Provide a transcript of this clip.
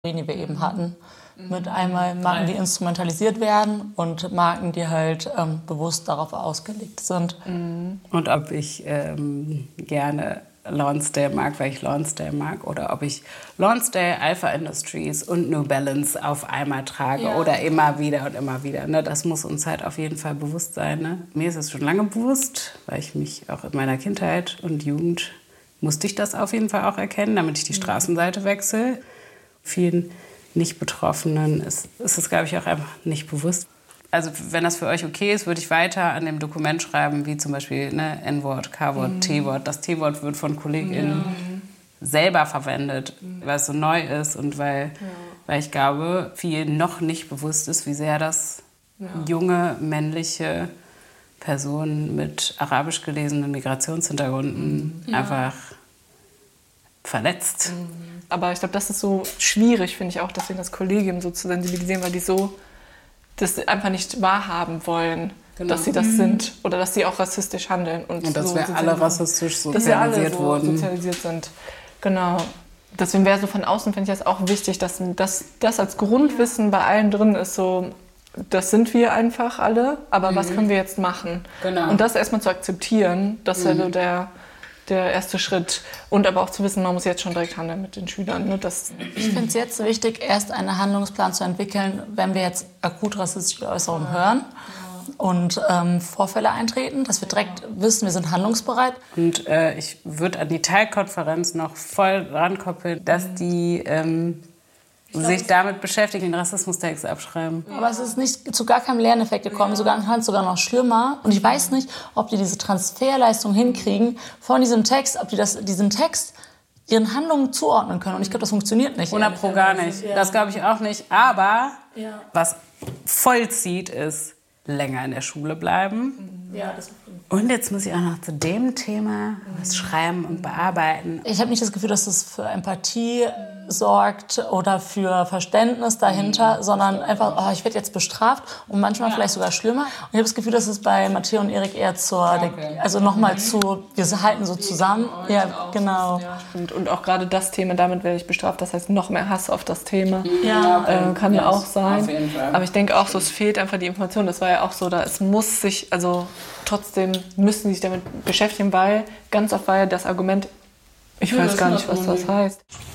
die wir eben hatten. Mit einmal Marken, die instrumentalisiert werden und Marken, die halt bewusst darauf ausgelegt sind. Und ob ich gerne Lonsdale mag, weil ich Lonsdale mag, oder ob ich Lonsdale, Alpha Industries und New Balance auf einmal trage oder immer wieder und immer wieder. Ne? Das muss uns halt auf jeden Fall bewusst sein. Ne? Mir ist es schon lange bewusst, weil ich mich auch in meiner Kindheit und Jugend musste ich das auf jeden Fall auch erkennen, damit ich die Straßenseite wechsle. Vielen Nicht-Betroffenen ist es, glaube ich, auch einfach nicht bewusst. Also wenn das für euch okay ist, würde ich weiter an dem Dokument schreiben, wie zum Beispiel N-Wort, K-Wort, T-Wort. Das T-Wort wird von KollegInnen selber verwendet, weil es so neu ist und weil ich glaube, vielen noch nicht bewusst ist, wie sehr das junge, männliche Personen mit arabisch gelesenen Migrationshintergründen einfach verletzt. Aber ich glaube, das ist so schwierig, finde ich auch, deswegen das Kollegium so zu sensibilisieren, weil die so das einfach nicht wahrhaben wollen, dass sie das sind oder dass sie auch rassistisch handeln. Und dass so wir alle rassistisch sozialisiert wurden. Sozialisiert sind. Genau. Deswegen wäre so von außen, finde ich das auch wichtig, dass das als Grundwissen bei allen drin ist, so, das sind wir einfach alle, aber was können wir jetzt machen? Genau. Und das erstmal zu akzeptieren, das wäre so der erste Schritt. Und aber auch zu wissen, man muss jetzt schon direkt handeln mit den Schülern. Ne? Ich finde es jetzt wichtig, erst einen Handlungsplan zu entwickeln, wenn wir jetzt akut rassistische Äußerungen hören und Vorfälle eintreten, dass wir direkt wissen, wir sind handlungsbereit. Und ich würde an die Teilkonferenz noch voll rankoppeln, dass die sich damit beschäftigen, den Rassismustext abschreiben. Aber es ist nicht zu gar keinem Lerneffekt gekommen, sogar noch schlimmer. Und ich weiß nicht, ob die diese Transferleistung hinkriegen von diesem Text, ob die diesen Text ihren Handlungen zuordnen können. Und ich glaube, das funktioniert nicht. 100% gar nicht. Ja. Das glaube ich auch nicht. Aber was voll zieht, ist länger in der Schule bleiben. Ja, das und jetzt muss ich auch noch zu dem Thema was schreiben und bearbeiten. Ich habe nicht das Gefühl, dass das für Empathie sorgt oder für Verständnis dahinter, sondern einfach, ich werde jetzt bestraft und manchmal vielleicht sogar schlimmer. Und ich habe das Gefühl, dass es bei Matteo und Erik eher also nochmal wir halten so zusammen. Ja, genau. Ja, stimmt. Und auch gerade das Thema, damit werde ich bestraft, das heißt noch mehr Hass auf das Thema. Kann ja auch sein. Auf jeden Fall. Aber ich denke auch so, es fehlt einfach die Information. Das war ja auch so, trotzdem müssen sie sich damit beschäftigen, weil ganz oft war ja das Argument, ich weiß gar nicht, was das heißt.